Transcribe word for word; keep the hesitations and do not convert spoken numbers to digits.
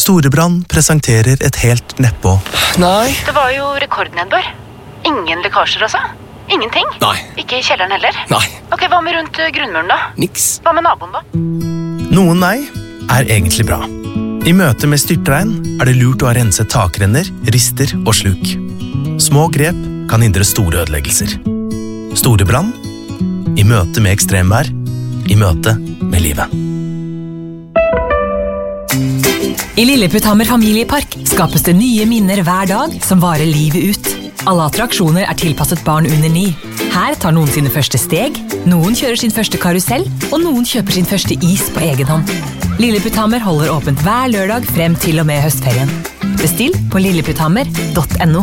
Storebrand presenterer et helt neppå. Nei. Det var jo rekordnedbør. Ingen lekkasjer også? Ingenting? Nei. Ikke i kjelleren heller? Nei. Ok, hva med rundt grunnmuren da? Niks. Hva med naboen da? Noen nei er egentlig bra. I møte med styrtregn er det lurt å ha renset takrenner, rister og sluk. Små grep kan hindre store ødeleggelser. Storebrand. I møte med ekstremvær. I møte med livet. I Lilleputthammer familiepark skapes det nye minner hver dag som varer livet ut. Alle attraksjoner er tilpasset barn under ni. Her tar noen sine første steg, noen kjører sin første karusell, og noen kjøper sin første is på egen hånd. Lilleputthammer holder åpent hver lørdag frem til og med høstferien. Bestill på lilleputthammer punktum no.